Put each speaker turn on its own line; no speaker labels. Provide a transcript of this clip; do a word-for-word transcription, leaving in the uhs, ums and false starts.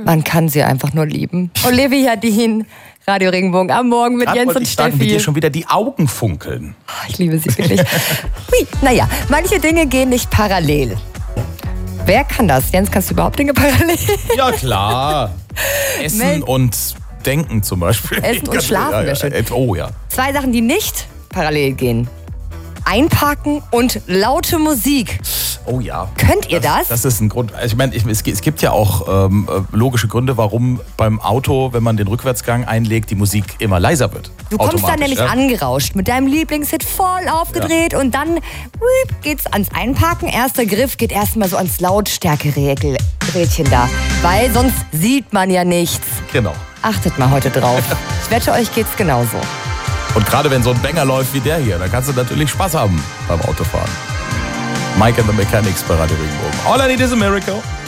Man kann sie einfach nur lieben. Olivia Dean, Radio Regenbogen am Morgen mit
Grad
Jens und
ich sagen,
Steffi.
wie dir schon wieder die Augen funkeln.
Oh, ich liebe sie wirklich. Hui, naja, manche Dinge gehen nicht parallel. Wer kann das? Jens, kannst du überhaupt Dinge parallel?
Ja, klar. Essen
Mel-
und Denken zum Beispiel.
Essen und Schlafen
ja,
wäre schön.
ja. Oh ja.
Zwei Sachen, die nicht parallel gehen. Einparken und laute Musik.
Oh ja.
Könnt ihr das?
Das ist ein Grund. Also ich meine, ich, es, es gibt ja auch ähm, logische Gründe, warum beim Auto, wenn man den Rückwärtsgang einlegt, die Musik immer leiser wird.
Du kommst dann
Automatisch,
nämlich
ja?
angerauscht mit deinem Lieblingshit voll aufgedreht und dann whip, geht's ans Einparken. Erster Griff geht erstmal so ans Lautstärke-Rädchen da, weil sonst sieht man ja nichts.
Genau.
Achtet mal heute drauf. Ich wette, euch geht's genauso.
Und gerade wenn so ein Banger läuft wie der hier, dann kannst du natürlich Spaß haben beim Autofahren. Mike and the Mechanics bei Radio Regenbogen. All I need is a miracle.